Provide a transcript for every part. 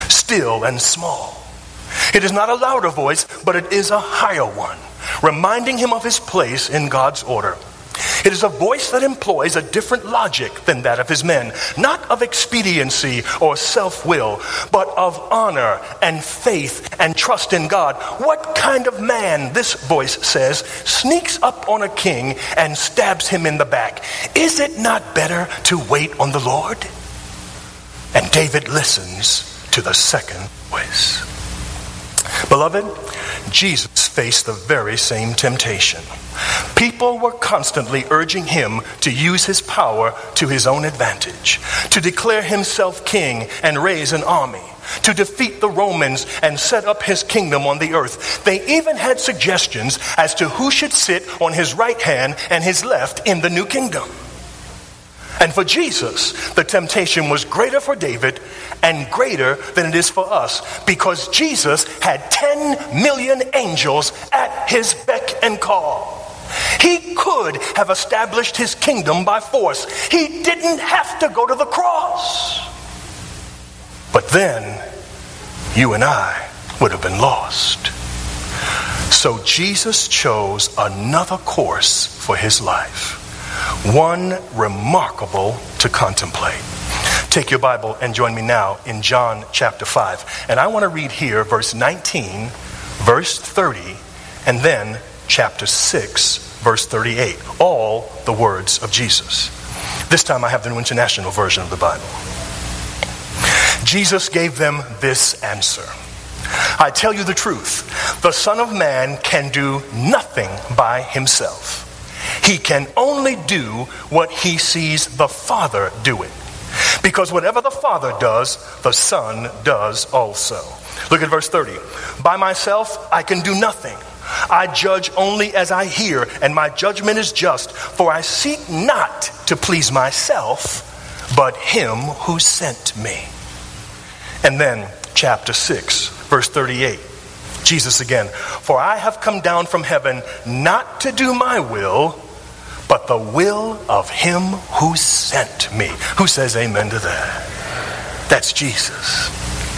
still and small. It is not a louder voice, but it is a higher one, reminding him of his place in God's order. It is a voice that employs a different logic than that of his men, not of expediency or self-will, but of honor and faith and trust in God. What kind of man, this voice says, sneaks up on a king and stabs him in the back? Is it not better to wait on the Lord? And David listens to the second voice. Beloved, Jesus faced the very same temptation. People were constantly urging him to use his power to his own advantage, to declare himself king and raise an army, to defeat the Romans and set up his kingdom on the earth. They even had suggestions as to who should sit on his right hand and his left in the new kingdom. And for Jesus, the temptation was greater for David and greater than it is for us, because Jesus had 10 million angels at his beck and call. He could have established his kingdom by force. He didn't have to go to the cross. But then, you and I would have been lost. So Jesus chose another course for his life. One remarkable to contemplate. Take your Bible and join me now in John chapter 5. And I want to read here verse 19, verse 30, and then chapter 6, verse 38. All the words of Jesus. This time I have the New International Version of the Bible. Jesus gave them this answer. I tell you the truth. The Son of Man can do nothing by himself. He can only do what he sees the Father doing. Because whatever the Father does, the Son does also. Look at verse 30. By myself, I can do nothing. I judge only as I hear, and my judgment is just. For I seek not to please myself, but him who sent me. And then chapter 6, verse 38. Jesus again. For I have come down from heaven not to do my will, but the will of him who sent me. Who says amen to that? That's Jesus.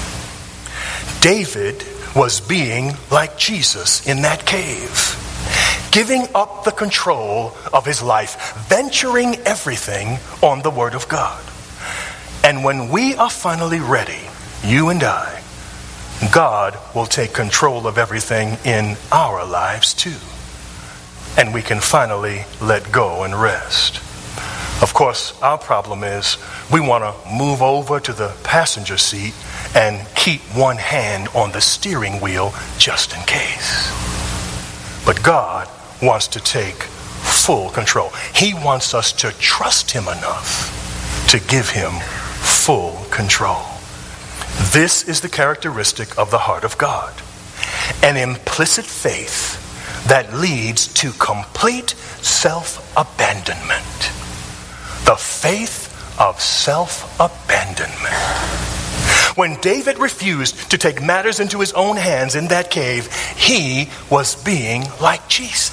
David was being like Jesus in that cave, giving up the control of his life, venturing everything on the Word of God. And when we are finally ready, you and I, God will take control of everything in our lives too. And we can finally let go and rest. Of course, our problem is we want to move over to the passenger seat and keep one hand on the steering wheel just in case. But God wants to take full control. He wants us to trust him enough to give him full control. This is the characteristic of the heart of God. An implicit faith that leads to complete self-abandonment. The faith of self-abandonment. When David refused to take matters into his own hands in that cave, he was being like Jesus.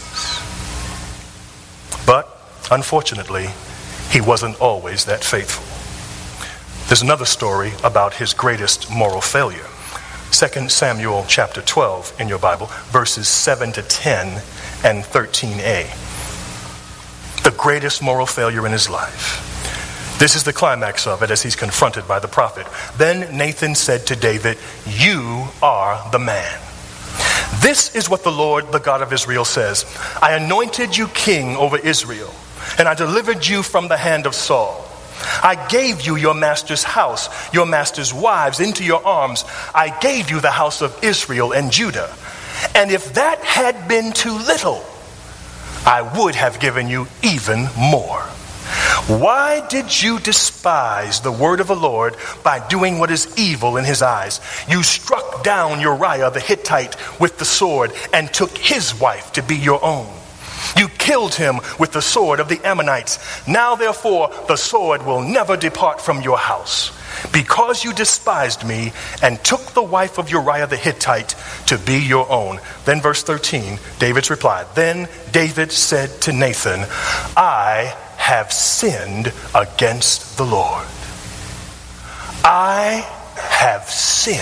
But unfortunately, he wasn't always that faithful. There's another story about his greatest moral failure. 2 Samuel chapter 12 in your Bible, verses 7 to 10 and 13a. The greatest moral failure in his life. This is the climax of it as he's confronted by the prophet. Then Nathan said to David, you are the man. This is what the Lord, the God of Israel, says. I anointed you king over Israel, and I delivered you from the hand of Saul. I gave you your master's house, your master's wives into your arms. I gave you the house of Israel and Judah. And if that had been too little, I would have given you even more. Why did you despise the word of the Lord by doing what is evil in his eyes? You struck down Uriah the Hittite with the sword and took his wife to be your own. You killed him with the sword of the Ammonites. Now, therefore, the sword will never depart from your house, because you despised me and took the wife of Uriah the Hittite to be your own. Then verse 13, David's reply. Then David said to Nathan, I have sinned against the Lord. I have sinned